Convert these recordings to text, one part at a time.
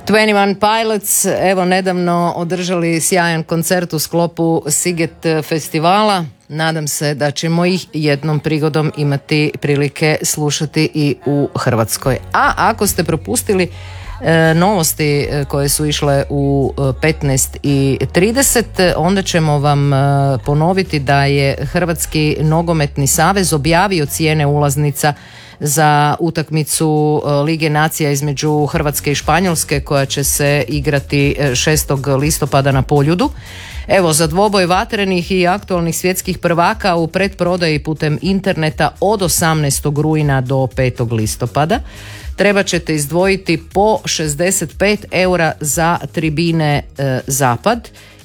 21 Pilots, evo nedavno održali sjajan koncert u sklopu Siget festivala. Nadam se da ćemo ih jednom prigodom imati prilike slušati i u Hrvatskoj. A ako ste propustili novosti koje su išle u 15:30, onda ćemo vam ponoviti da je Hrvatski nogometni savez objavio cijene ulaznica za utakmicu Lige nacija između Hrvatske i Španjolske koja će se igrati 6. listopada na Poljudu. Evo, za dvoboj vatrenih i aktualnih svjetskih prvaka u pretprodaji putem interneta od 18. rujna do 5. listopada treba ćete izdvojiti po 65 eura za tribine zapad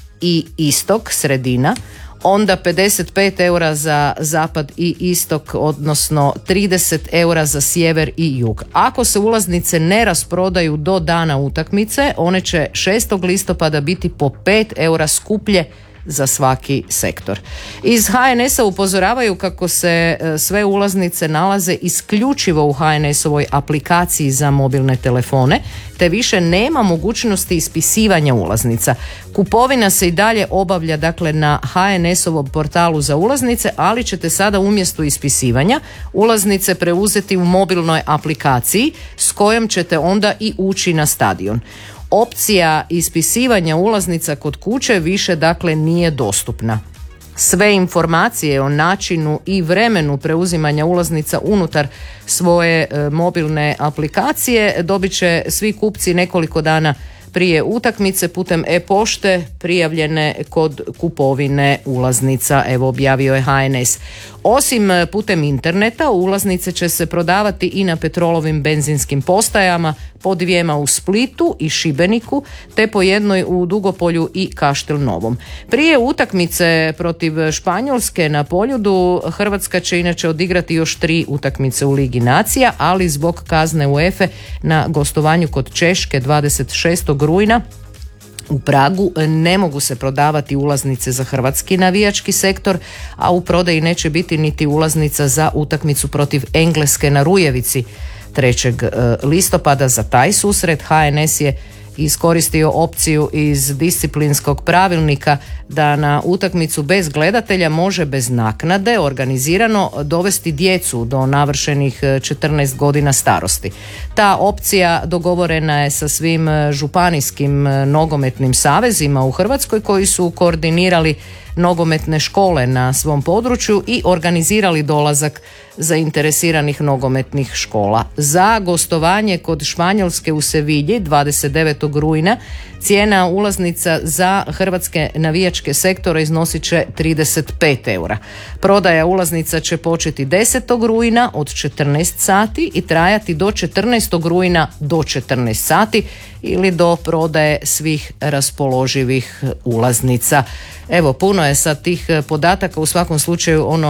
i istok, sredina, onda 55 eura za zapad i istok, odnosno 30 eura za sjever i jug. Ako se ulaznice ne rasprodaju do dana utakmice, one će 6. listopada biti po 5 eura skuplje za svaki sektor. Iz HNS-a upozoravaju kako se sve ulaznice nalaze isključivo u HNS-ovoj aplikaciji za mobilne telefone, te više nema mogućnosti ispisivanja ulaznica. Kupovina se i dalje obavlja dakle na HNS-ovom portalu za ulaznice, ali ćete sada umjesto ispisivanja ulaznice preuzeti u mobilnoj aplikaciji s kojom ćete onda i ući na stadion. Opcija ispisivanja ulaznica kod kuće više dakle nije dostupna. Sve informacije o načinu i vremenu preuzimanja ulaznica unutar svoje mobilne aplikacije dobit će svi kupci nekoliko dana prije utakmice putem e-pošte prijavljene kod kupovine ulaznica, evo objavio je HNS. Osim putem interneta, ulaznice će se prodavati i na petrolovim benzinskim postajama, po 2 u Splitu i Šibeniku, te po 1 u Dugopolju i Kaštel Novom. Prije utakmice protiv Španjolske na Poljudu Hrvatska će inače odigrati još 3 utakmice u Ligi nacija, ali zbog kazne UEFA na gostovanju kod Češke 26. rujna u Pragu ne mogu se prodavati ulaznice za hrvatski navijački sektor, a u prodaji neće biti niti ulaznica za utakmicu protiv Engleske na Rujevici 3. listopada. Za taj susret HNS je iskoristio opciju iz disciplinskog pravilnika da na utakmicu bez gledatelja može bez naknade organizirano dovesti djecu do navršenih 14 godina starosti. Ta opcija dogovorena je sa svim županijskim nogometnim savezima u Hrvatskoj koji su koordinirali nogometne škole na svom području i organizirali dolazak zainteresiranih nogometnih škola. Za gostovanje kod Španjolske u Sevilji 29. rujna cijena ulaznica za hrvatske navijačke sektore iznosit će 35 eura. Prodaja ulaznica će početi 10. rujna od 14 sati i trajati do 14. rujna do 14 sati ili do prodaje svih raspoloživih ulaznica. Evo, puno je sad tih podataka, u svakom slučaju ono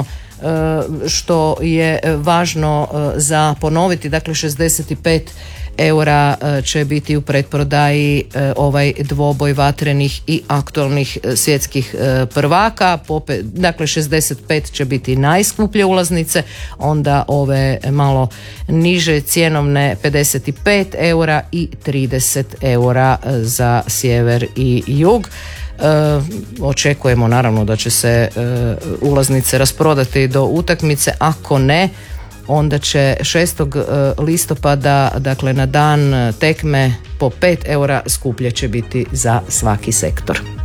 što je važno za ponoviti, dakle 65 eura će biti u pretprodaji ovaj dvoboj vatrenih i aktualnih svjetskih prvaka, dakle 65 će biti najskuplje ulaznice, onda ove malo niže cjenovne 55 eura i 30 eura za sjever i jug. Očekujemo naravno da će se ulaznice rasprodati do utakmice, ako ne onda će 6. listopada, dakle na dan tekme, po 5 eura skuplje će biti za svaki sektor.